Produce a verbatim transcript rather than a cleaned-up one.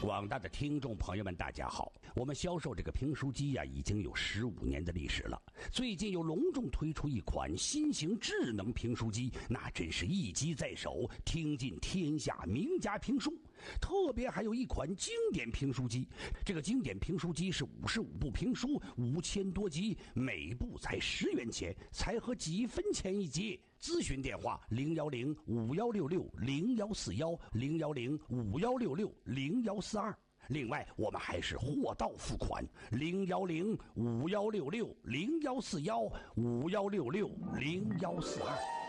广大的听众朋友们大家好，我们销售这个评书机呀、啊、已经有十五年的历史了。最近又隆重推出一款新型智能评书机，那真是一机在手，听尽天下名家评书。特别还有一款经典评书机，这个经典评书机是五十五部评书，五千多集，每部才十元钱，才合几分钱一集。咨询电话零幺零五幺六六零幺四幺零幺零五幺六六零幺四二。另外，我们还是货到付款，零幺零五幺六六零幺四幺五幺六六零幺四二。